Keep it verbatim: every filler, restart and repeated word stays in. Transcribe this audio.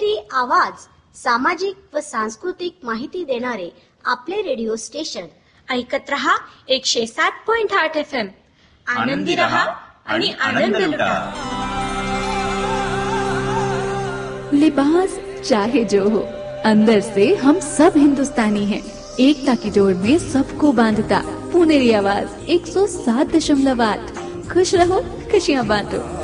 पुणेरी आवाज, सामाजिक व सांस्कृतिक माहिती देणारे आपले रेडिओ स्टेशन. ऐकत रहा एकशे सात पॉइंट आठ एफ एम. आनंदी रहा आणि आनंद लुटा. लिबास चाहे जो हो, अंदर से हम सब हिंदुस्तानी हैं. एकता की डोर में सबको बांधता पुणेरी आवाज एक सौ सात दशमलव आठ. खुश रहो, खुशियाँ बांटो.